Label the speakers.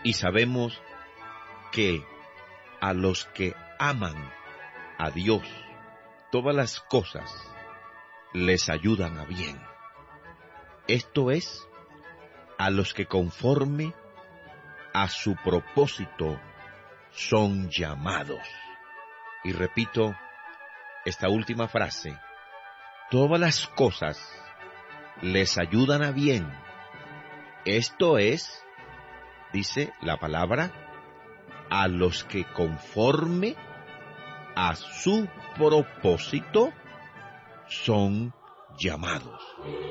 Speaker 1: Y sabemos que a los que aman a Dios, todas las cosas les ayudan a bien. Esto es, a los que conforme a su propósito son llamados. Y repito esta última frase: todas las cosas les ayudan a bien. Esto es, dice la palabra, a los que conforme a su propósito son llamados.